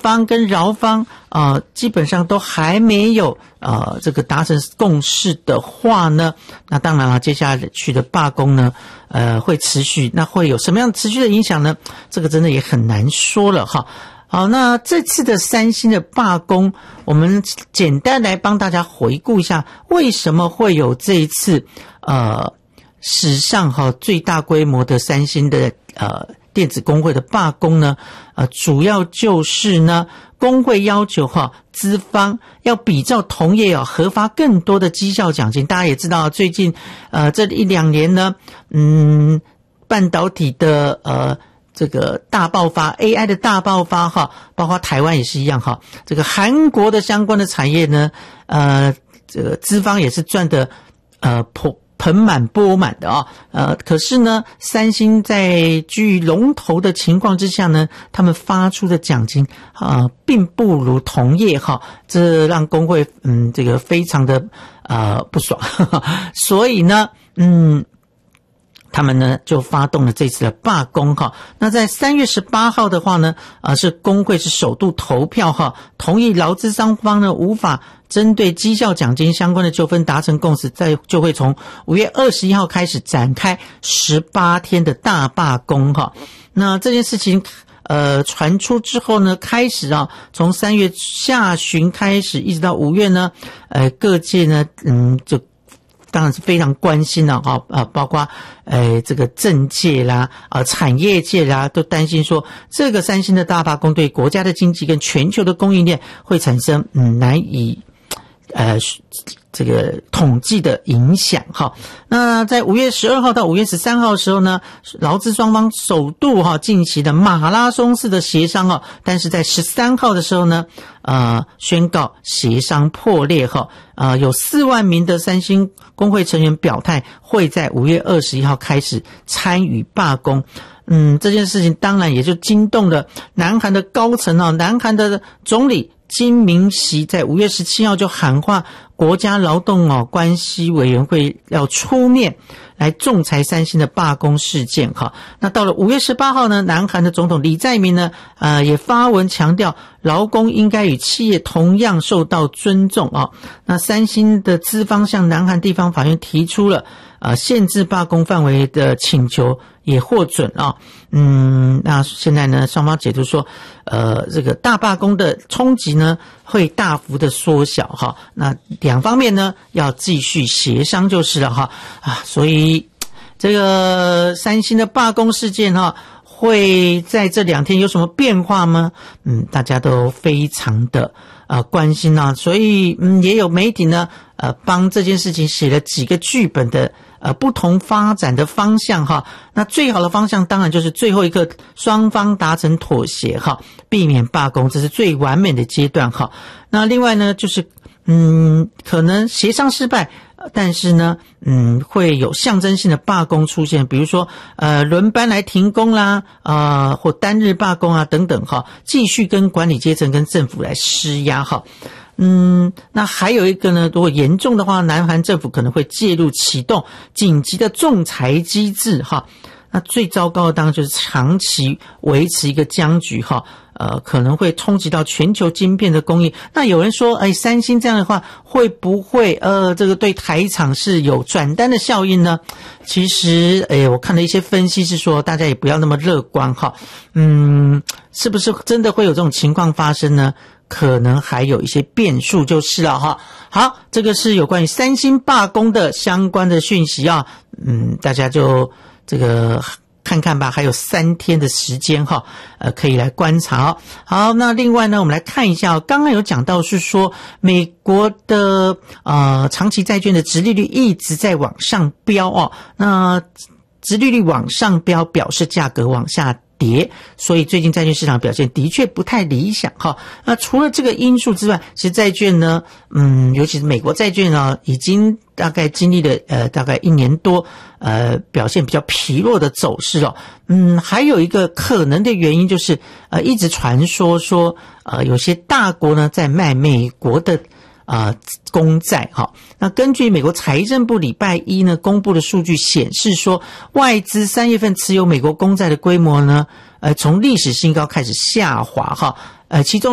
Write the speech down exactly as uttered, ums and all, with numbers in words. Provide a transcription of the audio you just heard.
方跟劳方呃基本上都还没有呃这个达成共识的话呢，那当然了，接下去的罢工呢呃会持续，那会有什么样持续的影响呢？这个真的也很难说了哈。好，那这次的三星的罢工，我们简单来帮大家回顾一下，为什么会有这一次呃史上哈最大规模的三星的呃电子工会的罢工呢？呃，主要就是呢，工会要求哈资方要比照同业啊核发更多的绩效奖金。大家也知道，最近呃这一两年呢，嗯，半导体的呃。这个大爆发 A I 的大爆发哈，包括台湾也是一样哈，这个韩国的相关的产业呢呃这个资方也是赚的呃盆满钵满的啊、哦，呃可是呢三星在居于龙头的情况之下呢，他们发出的奖金啊、呃、并不如同业哈，这让工会嗯这个非常的呃不爽呵呵，所以呢嗯他们呢就发动了这次的罢工哈。那在三月十八号的话呢，呃是工会是首度投票哈，同意劳资双方呢无法针对绩效奖金相关的纠纷达成共识，再就会从五月二十一号开始展开十八天的大罢工哈。那这件事情呃传出之后呢，开始啊从三月下旬开始一直到五月呢，呃各界呢嗯就当然是非常关心了哈，啊，包括呃这个政界啦，啊产业界啦，都担心说这个三星的大罢工对国家的经济跟全球的供应链会产生嗯难以呃这个统计的影响哈。那在五月十二号到五月十三号的时候呢，劳资双方首度哈进行的马拉松式的协商哈，但是在十三号的时候呢，呃宣告协商破裂哈，呃有四万名的三星工会成员表态会在五月二十一号开始参与罢工。嗯，这件事情当然也就惊动了南韩的高层啊，南韩的总理金明熙在五月十七号就喊话国家劳动哦关系委员会要出面来仲裁三星的罢工事件哈。那到了五月十八号呢，南韩的总统李在明呢呃也发文强调劳工应该与企业同样受到尊重啊。那三星的资方向南韩地方法院提出了呃限制罢工范围的请求，也获准啊。嗯，那现在呢，双方解读说，呃，这个大罢工的冲击呢会大幅的缩小哈。那两方面呢要继续协商就是了哈啊，所以这个三星的罢工事件哈，会在这两天有什么变化吗？嗯，大家都非常的呃关心啊，所以嗯也有媒体呢呃帮这件事情写了几个剧本的呃不同发展的方向哈。那最好的方向当然就是最后一个双方达成妥协哈，避免罢工，这是最完美的阶段哈。那另外呢就是嗯可能协商失败，但是呢嗯会有象征性的罢工出现，比如说呃轮班来停工啦啊、呃、或单日罢工啊等等哈，继续跟管理阶层跟政府来施压哈。嗯，那还有一个呢，如果严重的话，南韩政府可能会介入启动紧急的仲裁机制哈。那最糟糕的当然就是长期维持一个僵局哈，呃，可能会冲击到全球晶片的供应。那有人说，哎，三星这样的话会不会呃，这个对台厂是有转单的效应呢？其实，哎，我看了一些分析是说，大家也不要那么乐观哈。嗯，是不是真的会有这种情况发生呢？可能还有一些变数就是了哈。好，这个是有关于三星罢工的相关的讯息啊。嗯，大家就这个看看吧，还有三天的时间哈，呃，可以来观察。好，那另外呢，我们来看一下，刚刚有讲到是说，美国的呃长期债券的殖利率一直在往上飙哦，那殖利率往上飙，表示价格往下跌，所以最近债券市场表现的确不太理想哈。那除了这个因素之外，其实债券呢，嗯，尤其是美国债券呢，已经大概经历了呃大概一年多，呃表现比较疲弱的走势哦。嗯，还有一个可能的原因就是呃一直传说说呃有些大国呢在卖美国的呃公债哈。那根据美国财政部礼拜一呢公布的数据显示说，外资三月份持有美国公债的规模呢呃从历史新高开始下滑哈，呃其中